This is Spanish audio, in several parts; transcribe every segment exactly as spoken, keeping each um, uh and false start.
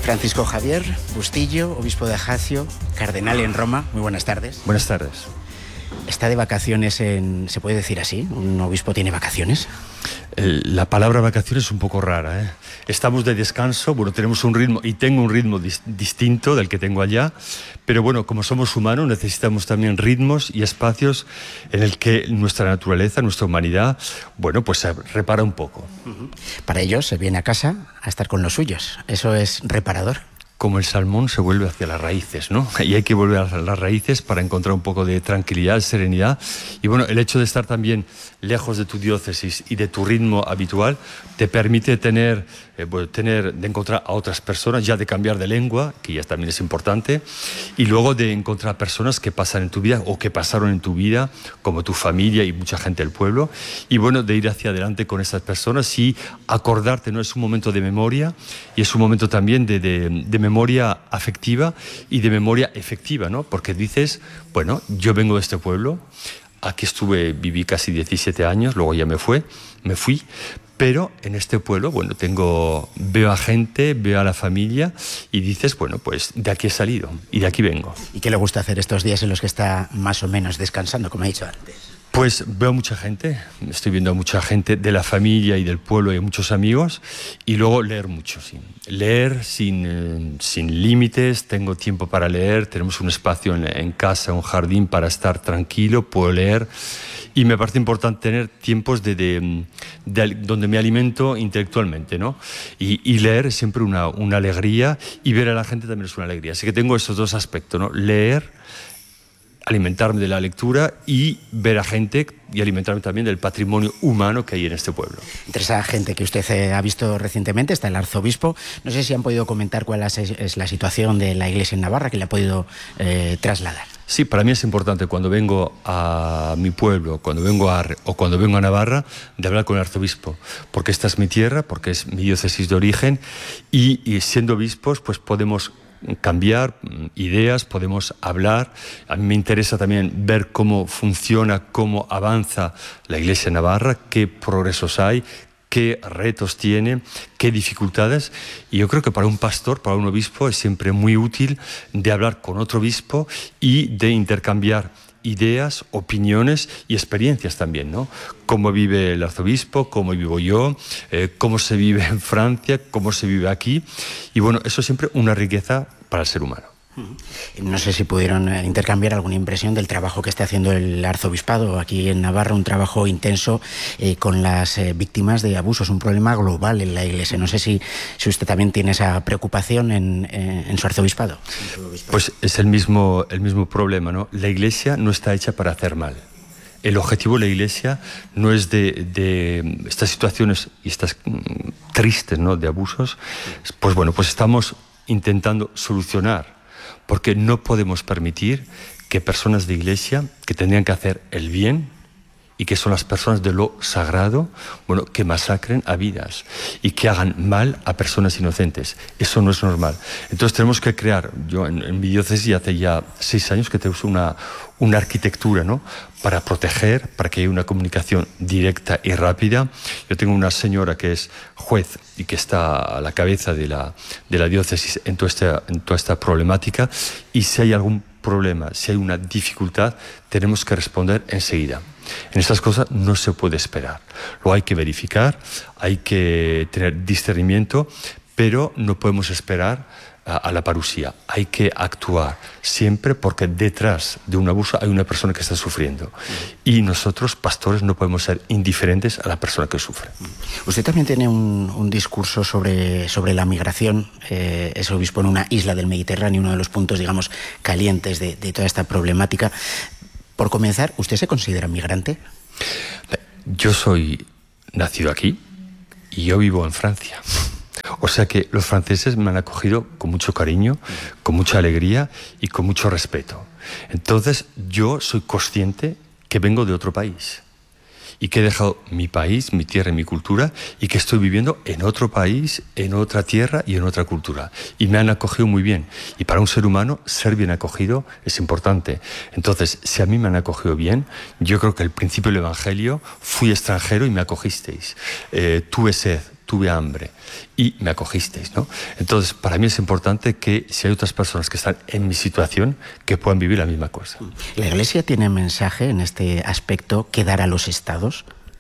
Francisco Javier Bustillo, obispo de Ajaccio, cardenal en Roma. Muy buenas tardes. Buenas tardes. ¿Está de vacaciones en... ¿Se puede decir así? ¿Un obispo tiene vacaciones? La palabra vacaciones es un poco rara, ¿eh? Estamos de descanso, bueno, tenemos un ritmo, y tengo un ritmo dis distinto del que tengo allá, pero bueno, como somos humanos necesitamos también ritmos y espacios en el que nuestra naturaleza, nuestra humanidad, bueno, pues se repara un poco. Uh-huh. Para ello se viene a casa a estar con los suyos. ¿Eso es reparador? Como el salmón se vuelve hacia las raíces, ¿no? Y hay que volver a las raíces para encontrar un poco de tranquilidad, serenidad. Y bueno, el hecho de estar también lejos de tu diócesis y de tu ritmo habitual te permite tener, eh, bueno, tener, de encontrar a otras personas, ya de cambiar de lengua, que ya también es importante, y luego de encontrar personas que pasan en tu vida o que pasaron en tu vida, como tu familia y mucha gente del pueblo, y bueno, de ir hacia adelante con esas personas y acordarte, ¿no? Es un momento de memoria y es un momento también de, de, de memoria afectiva y de memoria efectiva, ¿no? Porque dices, bueno, yo vengo de este pueblo, aquí estuve, viví casi diecisiete años, luego ya me fue, me fui, pero en este pueblo, bueno, tengo, veo a gente, veo a la familia y dices, bueno, pues de aquí he salido y de aquí vengo. ¿Y qué le gusta hacer estos días en los que está más o menos descansando, como he dicho antes? Pues veo mucha gente, estoy viendo a mucha gente de la familia y del pueblo y muchos amigos, y luego leer mucho, sí. Leer sin, eh, sin límites, tengo tiempo para leer, tenemos un espacio en, en casa, un jardín para estar tranquilo, puedo leer, y me parece importante tener tiempos de, de, de, donde me alimento intelectualmente, ¿no? Y, y leer es siempre una, una alegría, y ver a la gente también es una alegría. Así que tengo esos dos aspectos, ¿no? Leer, alimentarme de la lectura y ver a gente y alimentarme también del patrimonio humano que hay en este pueblo. Entre esa gente que usted eh, ha visto recientemente está el arzobispo. No sé si han podido comentar cuál es, es la situación de la Iglesia en Navarra, que le ha podido eh, trasladar. Sí, para mí es importante cuando vengo a mi pueblo, cuando vengo a, o cuando vengo a Navarra, de hablar con el arzobispo, porque esta es mi tierra, porque es mi diócesis de origen, y, y siendo obispos, pues podemos cambiar ideas, podemos hablar. A mí me interesa también ver cómo funciona, cómo avanza la Iglesia Navarra, qué progresos hay, qué retos tiene, qué dificultades. Y yo creo que para un pastor, para un obispo, es siempre muy útil de hablar con otro obispo y de intercambiar ideas, opiniones y experiencias también, ¿no? Cómo vive el arzobispo, cómo vivo yo, eh, cómo se vive en Francia, cómo se vive aquí. Y bueno, eso es siempre una riqueza para el ser humano. No sé si pudieron intercambiar alguna impresión del trabajo que está haciendo el arzobispado aquí en Navarra, un trabajo intenso eh, con las eh, víctimas de abusos, un problema global en la Iglesia. No sé si, si usted también tiene esa preocupación en, en, en su arzobispado. Pues es el mismo, el mismo problema, ¿no? La Iglesia no está hecha para hacer mal. El objetivo de la Iglesia no es de, de estas situaciones y estas mm, tristes, ¿no?, de abusos. Pues bueno, pues estamos intentando solucionar, porque no podemos permitir que personas de Iglesia que tendrían que hacer el bien y que son las personas de lo sagrado, bueno, que masacren a vidas y que hagan mal a personas inocentes. Eso no es normal. Entonces tenemos que crear, yo en, en mi diócesis hace ya seis años que tenemos una, una arquitectura, ¿no?, para proteger, para que haya una comunicación directa y rápida. Yo tengo una señora que es juez y que está a la cabeza de la, de la diócesis en toda, esta, en toda esta problemática, y si hay algún problema, si hay una dificultad, tenemos que responder enseguida. En estas cosas no se puede esperar. Lo hay que verificar, hay que tener discernimiento, pero no podemos esperar a, a la parusía. Hay que actuar siempre, porque detrás de un abuso hay una persona que está sufriendo. Y nosotros, pastores, no podemos ser indiferentes a la persona que sufre. Usted también tiene un, un discurso sobre, sobre la migración. Eh, es obispo en una isla del Mediterráneo, uno de los puntos, digamos, calientes de, de toda esta problemática. Por comenzar, ¿usted se considera migrante? Yo soy nacido aquí y yo vivo en Francia. O sea que los franceses me han acogido con mucho cariño, con mucha alegría y con mucho respeto. Entonces yo soy consciente que vengo de otro país y que he dejado mi país, mi tierra y mi cultura, y que estoy viviendo en otro país, en otra tierra y en otra cultura. Y me han acogido muy bien. Y para un ser humano, ser bien acogido es importante. Entonces, si a mí me han acogido bien, yo creo que el principio del Evangelio, fui extranjero y me acogisteis. Eh, tuve sed, tuve hambre y me acogisteis, ¿no? Entonces, para mí es importante que si hay otras personas que están en mi situación, que puedan vivir la misma cosa. ¿La Iglesia tiene mensaje en este aspecto que dar a los estados?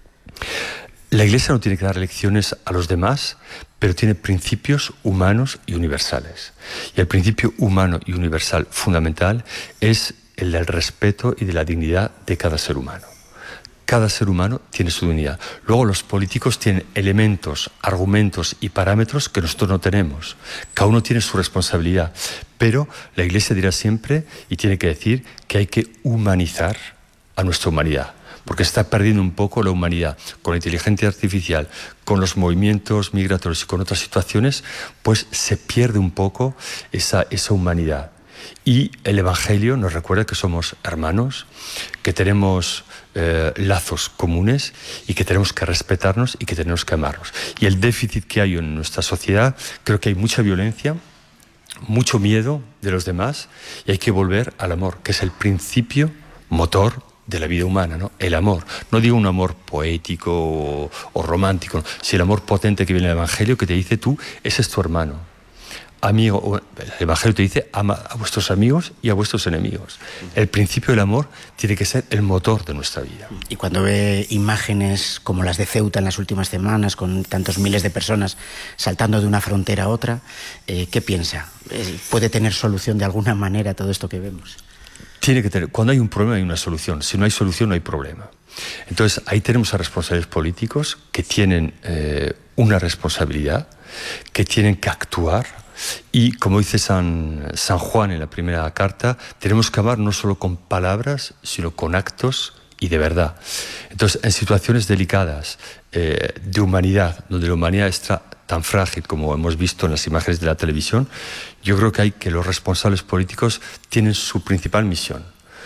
La Iglesia no tiene que dar lecciones a los demás, pero tiene principios humanos y universales. Y el principio humano y universal fundamental es el del respeto y de la dignidad de cada ser humano. Cada ser humano tiene su dignidad. Luego los políticos tienen elementos, argumentos y parámetros que nosotros no tenemos. Cada uno tiene su responsabilidad. Pero la Iglesia dirá siempre y tiene que decir que hay que humanizar a nuestra humanidad. Porque está perdiendo un poco la humanidad. Con la inteligencia artificial, con los movimientos migratorios y con otras situaciones, pues se pierde un poco esa, esa humanidad. Y el Evangelio nos recuerda que somos hermanos, que tenemos eh, lazos comunes y que tenemos que respetarnos y que tenemos que amarnos. Y el déficit que hay en nuestra sociedad, creo que hay mucha violencia, mucho miedo de los demás y hay que volver al amor, que es el principio motor de la vida humana, ¿no? El amor. No digo un amor poético o, o romántico, ¿no? Sino el amor potente que viene del Evangelio, que te dice tú, ese es tu hermano. Amigo, el Evangelio te dice, ama a vuestros amigos y a vuestros enemigos. El principio del amor tiene que ser el motor de nuestra vida. Y cuando ve imágenes como las de Ceuta en las últimas semanas, con tantos miles de personas saltando de una frontera a otra, eh, ¿qué piensa? ¿Puede tener solución de alguna manera todo esto que vemos? Tiene que tener, cuando hay un problema hay una solución, si no hay solución no hay problema. Entonces ahí tenemos a responsables políticos que tienen eh, una responsabilidad, que tienen que actuar y como dice San, San Juan en la primera carta, tenemos que amar no solo con palabras, sino con actos y de verdad. Entonces en situaciones delicadas eh, de humanidad, donde la humanidad está tan frágil como hemos visto en las imágenes de la televisión, yo creo que hay que los responsables políticos tienen su principal misión.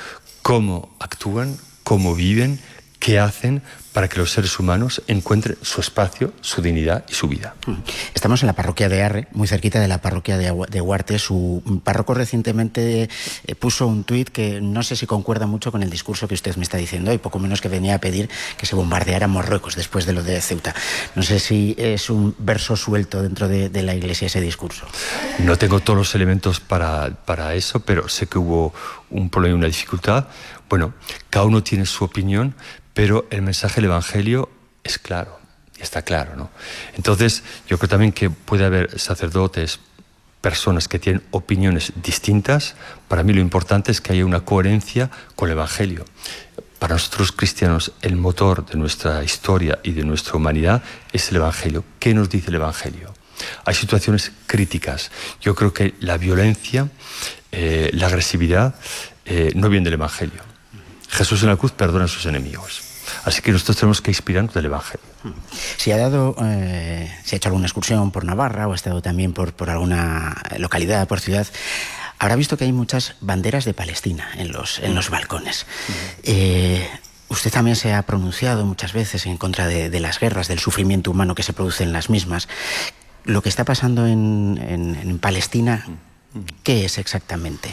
Cómo actúan, cómo viven, qué hacen para que los seres humanos encuentren su espacio, su dignidad y su vida. Estamos en la parroquia de Arre, muy cerquita de la parroquia de, de Huarte. Su párroco recientemente eh, puso un tuit que no sé si concuerda mucho con el discurso que usted me está diciendo, y poco menos que venía a pedir que se bombardeara Marruecos después de lo de Ceuta. No sé si es un verso suelto dentro de, de la Iglesia ese discurso. No tengo todos los elementos para, para eso, pero sé que hubo un problema y una dificultad. Bueno, cada uno tiene su opinión, pero el mensaje del Evangelio es claro, y está claro, ¿no? Entonces, yo creo también que puede haber sacerdotes, personas que tienen opiniones distintas. Para mí lo importante es que haya una coherencia con el Evangelio. Para nosotros cristianos, el motor de nuestra historia y de nuestra humanidad es el Evangelio. ¿Qué nos dice el Evangelio? Hay situaciones críticas. Yo creo que la violencia, eh, la agresividad, eh, no viene del Evangelio. Jesús en la cruz perdona a sus enemigos. Así que nosotros tenemos que inspirarnos del Evangelio. Si ha dado, eh, si ha hecho alguna excursión por Navarra o ha estado también por, por alguna localidad, por ciudad, habrá visto que hay muchas banderas de Palestina en los, en los balcones. Eh, usted también se ha pronunciado muchas veces en contra de, de las guerras, del sufrimiento humano que se produce en las mismas. Lo que está pasando en, en, en Palestina, ¿qué es exactamente?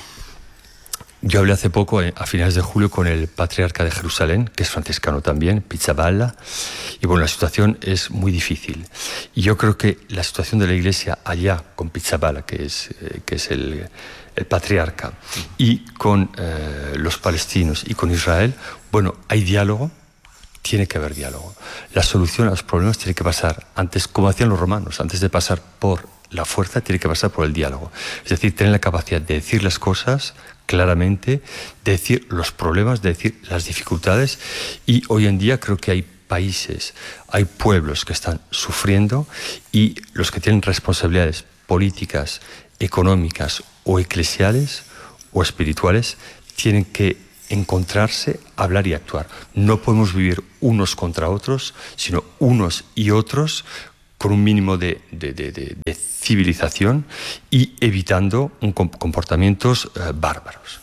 Yo hablé hace poco, a finales de julio, con el patriarca de Jerusalén, que es franciscano también, Pizzaballa, y bueno, la situación es muy difícil. Y yo creo que la situación de la Iglesia allá, con Pizzaballa, que es, eh, que es el, el patriarca, y con eh, los palestinos y con Israel, bueno, hay diálogo, tiene que haber diálogo. La solución a los problemas tiene que pasar, antes, como hacían los romanos, antes de pasar por la fuerza, tiene que pasar por el diálogo. Es decir, tener la capacidad de decir las cosas claramente, de decir los problemas, de decir las dificultades. Y hoy en día creo que hay países, hay pueblos que están sufriendo y los que tienen responsabilidades políticas, económicas o eclesiales o espirituales tienen que encontrarse, hablar y actuar. No podemos vivir unos contra otros, sino unos y otros con un mínimo de, de, de, de, de civilización y evitando un comportamientos eh, bárbaros.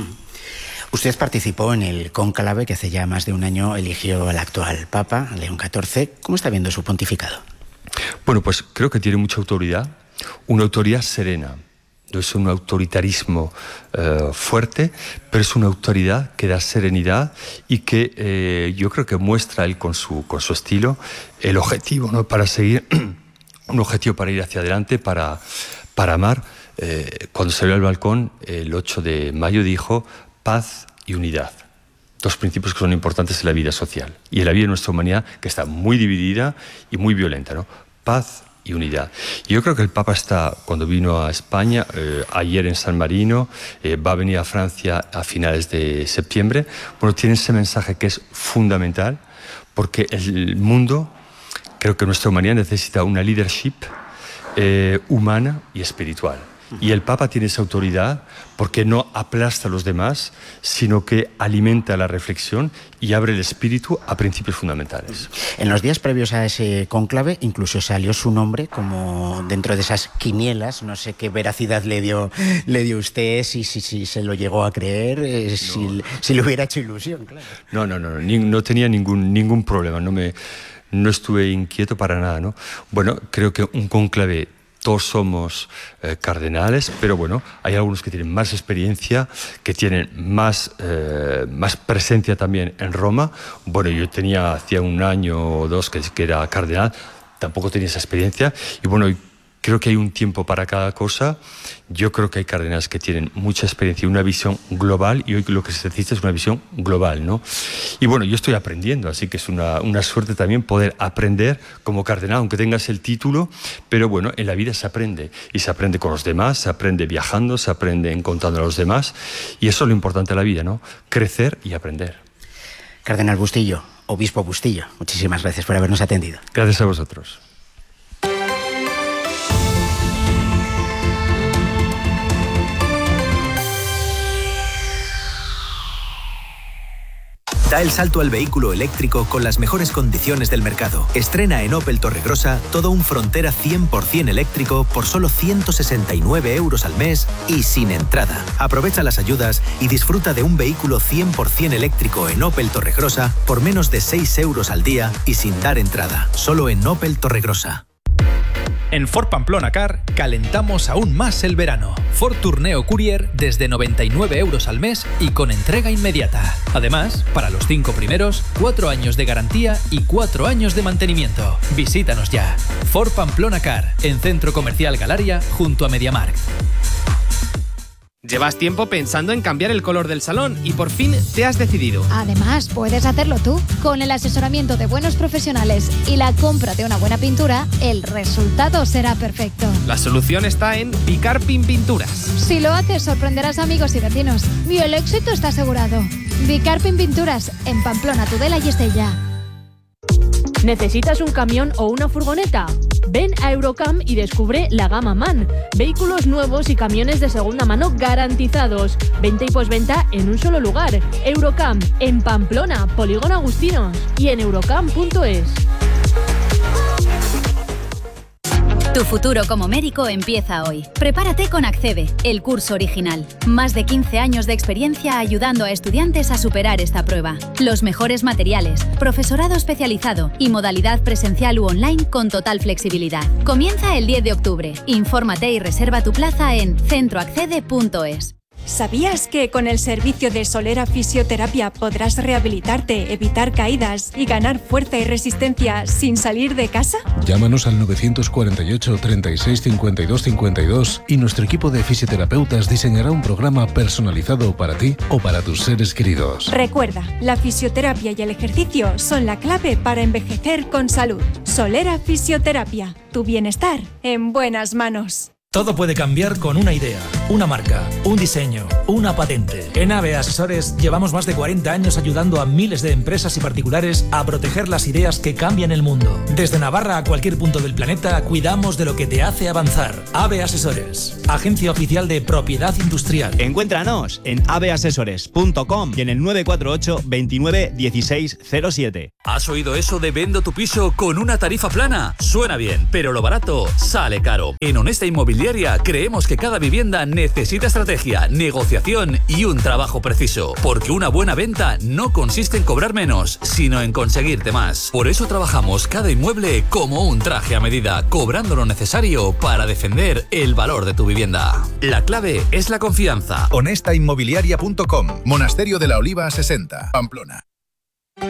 Usted participó en el cónclave que hace ya más de un año eligió al actual Papa, León catorce. ¿Cómo está viendo su pontificado? Bueno, pues creo que tiene mucha autoridad, una autoridad serena. no es un autoritarismo eh, fuerte, pero es una autoridad que da serenidad y que eh, yo creo que muestra él con su, con su estilo el objetivo, ¿no? Para seguir, un objetivo para ir hacia adelante, para, para amar. Eh, cuando salió al balcón el ocho de mayo dijo paz y unidad. Dos principios que son importantes en la vida social y en la vida de nuestra humanidad, que está muy dividida y muy violenta, ¿no? Paz y unidad. Y yo creo que el Papa está, cuando vino a España, eh, ayer en San Marino, eh, va a venir a Francia a finales de septiembre, bueno, tiene ese mensaje que es fundamental, porque el mundo, creo que nuestra humanidad necesita una leadership eh, humana y espiritual. Y el Papa tiene esa autoridad porque no aplasta a los demás, sino que alimenta la reflexión y abre el espíritu a principios fundamentales. En los días previos a ese cónclave incluso salió su nombre como dentro de esas quinielas. No sé qué veracidad le dio, le dio usted, si, si, si se lo llegó a creer, eh, no. si, si le hubiera hecho ilusión. Claro. No, no, no, no, ni, no tenía ningún, ningún problema, no, me, no estuve inquieto para nada, ¿no? Bueno, creo que un cónclave, todos somos eh, cardenales, pero bueno, hay algunos que tienen más experiencia, que tienen más, eh, más presencia también en Roma. Bueno, yo tenía hacía un año o dos que, que era cardenal, tampoco tenía esa experiencia. Y bueno, creo que hay un tiempo para cada cosa. Yo creo que hay cardenales que tienen mucha experiencia y una visión global, y hoy lo que se necesita es una visión global, ¿no? Y bueno, yo estoy aprendiendo, así que es una, una suerte también poder aprender como cardenal, aunque tengas el título, pero bueno, en la vida se aprende, y se aprende con los demás, se aprende viajando, se aprende encontrando a los demás, y eso es lo importante de la vida, ¿no? Crecer y aprender. Cardenal Bustillo, obispo Bustillo, muchísimas gracias por habernos atendido. Gracias a vosotros. Da el salto al vehículo eléctrico con las mejores condiciones del mercado. Estrena en Opel Torregrosa todo un Frontera cien por ciento eléctrico por solo ciento sesenta y nueve euros al mes y sin entrada. Aprovecha las ayudas y disfruta de un vehículo cien por ciento eléctrico en Opel Torregrosa por menos de seis euros al día y sin dar entrada. Solo en Opel Torregrosa. En Ford Pamplona Car calentamos aún más el verano. Ford Tourneo Courier desde noventa y nueve euros al mes y con entrega inmediata. Además, para los cinco primeros, cuatro años de garantía y cuatro años de mantenimiento. Visítanos ya. Ford Pamplona Car, en Centro Comercial Galaria, junto a MediaMarkt. Llevas tiempo pensando en cambiar el color del salón y por fin te has decidido. Además, puedes hacerlo tú. Con el asesoramiento de buenos profesionales y la compra de una buena pintura, el resultado será perfecto. La solución está en Bicarpin Pinturas. Si lo haces, sorprenderás a amigos y vecinos. Y el éxito está asegurado. Bicarpin Pinturas, en Pamplona, Tudela y Estella. ¿Necesitas un camión o una furgoneta? Ven a Eurocam y descubre la gama MAN. Vehículos nuevos y camiones de segunda mano garantizados. Venta y posventa en un solo lugar. Eurocam, en Pamplona, Polígono Agustinos. Y en eurocam punto es. Tu futuro como médico empieza hoy. Prepárate con Accede, el curso original. Más de quince años de experiencia ayudando a estudiantes a superar esta prueba. Los mejores materiales, profesorado especializado y modalidad presencial u online con total flexibilidad. Comienza el diez de octubre. Infórmate y reserva tu plaza en centro accede punto es. ¿Sabías que con el servicio de Solera Fisioterapia podrás rehabilitarte, evitar caídas y ganar fuerza y resistencia sin salir de casa? Llámanos al novecientos cuarenta y ocho, treinta y seis, cincuenta y dos cincuenta y dos y nuestro equipo de fisioterapeutas diseñará un programa personalizado para ti o para tus seres queridos. Recuerda, la fisioterapia y el ejercicio son la clave para envejecer con salud. Solera Fisioterapia, tu bienestar en buenas manos. Todo puede cambiar con una idea, una marca, un diseño, una patente. En A B E Asesores llevamos más de cuarenta años ayudando a miles de empresas y particulares a proteger las ideas que cambian el mundo. Desde Navarra a cualquier punto del planeta, cuidamos de lo que te hace avanzar. A B E Asesores, agencia oficial de propiedad industrial. Encuéntranos en a b asesores punto com y en el nueve cuatro ocho, veintinueve, dieciséis cero siete. ¿Has oído eso de vendo tu piso con una tarifa plana? Suena bien, pero lo barato sale caro. En Honesta Inmobiliaria creemos que cada vivienda necesita estrategia, negociación y un trabajo preciso. Porque una buena venta no consiste en cobrar menos, sino en conseguirte más. Por eso trabajamos cada inmueble como un traje a medida, cobrando lo necesario para defender el valor de tu vivienda. La clave es la confianza. honesta inmobiliaria punto com, Monasterio de la Oliva sesenta, Pamplona.